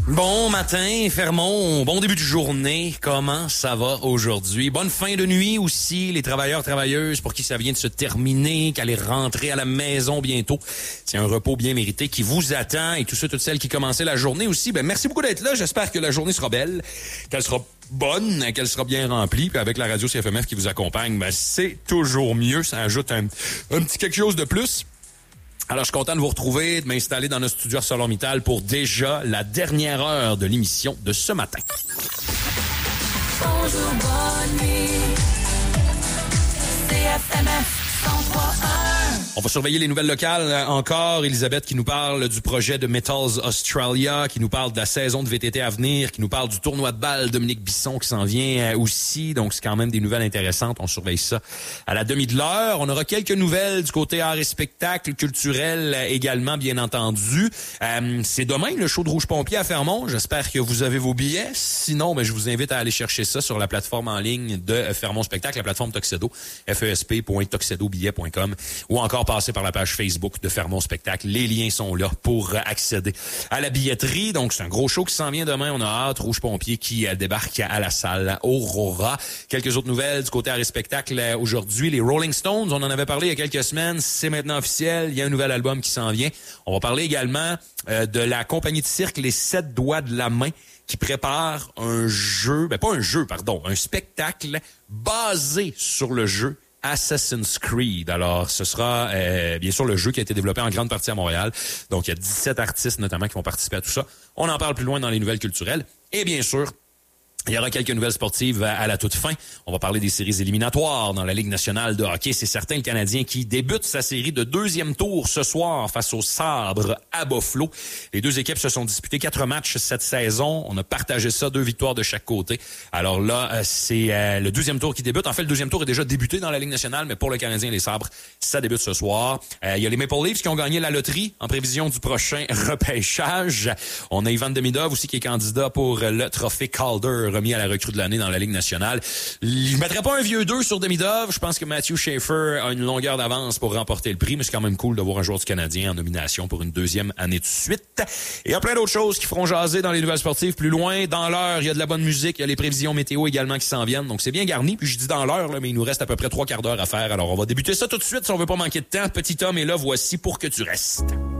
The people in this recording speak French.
Bon matin, Fermont. Bon début de journée. Comment ça va aujourd'hui? Bonne fin de nuit aussi, les travailleurs, travailleuses pour qui ça vient de se terminer, qu'elle est rentrée à la maison bientôt. C'est un repos bien mérité qui vous attend. Et tous ceux, toutes celles qui commençaient la journée aussi, merci beaucoup d'être là. J'espère que la journée sera belle, qu'elle sera bonne, qu'elle sera bien remplie. Puis avec la radio CFMF qui vous accompagne, c'est toujours mieux. Ça ajoute un petit quelque chose de plus. Alors, je suis content de vous retrouver, de m'installer dans notre studio ArcelorMittal pour déjà la dernière heure de l'émission de ce matin. Bonjour, bonne nuit. CFMF 103.1. On va surveiller les nouvelles locales encore. Elisabeth qui nous parle du projet de Metals Australia, qui nous parle de la saison de VTT à venir, qui nous parle du tournoi de balle Dominique Bisson qui s'en vient aussi. Donc, c'est quand même des nouvelles intéressantes. On surveille ça à la demi de l'heure. On aura quelques nouvelles du côté art et spectacle culturel également, bien entendu. C'est demain, le show de Rouge Pompier à Fermont. J'espère que vous avez vos billets. Sinon, je vous invite à aller chercher ça sur la plateforme en ligne de Fermont Spectacle, la plateforme Tuxedo, fesp.tuxedobillet.com, ou encore passer par la page Facebook de Fermont Spectacle. Les liens sont là pour accéder à la billetterie. Donc, c'est un gros show qui s'en vient demain. On a hâte. Rouge Pompier qui débarque à la salle Aurora. Quelques autres nouvelles du côté art et spectacle aujourd'hui. Les Rolling Stones, on en avait parlé il y a quelques semaines. C'est maintenant officiel. Il y a un nouvel album qui s'en vient. On va parler également de la compagnie de cirque Les 7 doigts de la main qui prépare un un spectacle basé sur le jeu Assassin's Creed. Alors, ce sera bien sûr le jeu qui a été développé en grande partie à Montréal. Donc, il y a 17 artistes notamment qui vont participer à tout ça. On en parle plus loin dans les nouvelles culturelles. Et bien sûr, il y aura quelques nouvelles sportives à la toute fin. On va parler des séries éliminatoires dans la Ligue nationale de hockey. C'est certain, le Canadien qui débute sa série de deuxième tour ce soir face au Sabre à Buffalo. Les deux équipes se sont disputées 4 matchs cette saison. On a partagé ça, 2 victoires de chaque côté. Alors là, c'est le deuxième tour qui débute. En fait, le deuxième tour est déjà débuté dans la Ligue nationale, mais pour le Canadien et les Sabres, ça débute ce soir. Il y a les Maple Leafs qui ont gagné la loterie en prévision du prochain repêchage. On a Ivan Demidov aussi qui est candidat pour le trophée Calder, remis à la recrue de l'année dans la Ligue nationale. Je mettrais pas un vieux 2 sur Demidov. Je pense que Matthew Schaefer a une longueur d'avance pour remporter le prix, mais c'est quand même cool de voir un joueur du Canadien en nomination pour une deuxième année de suite. Et il y a plein d'autres choses qui feront jaser dans les nouvelles sportives plus loin. Dans l'heure, il y a de la bonne musique. Il y a les prévisions météo également qui s'en viennent. Donc, c'est bien garni. Puis, je dis dans l'heure, mais il nous reste à peu près 3 quarts d'heure à faire. Alors, on va débuter ça tout de suite si on veut pas manquer de temps. Petit homme est là, voici Pour que tu restes.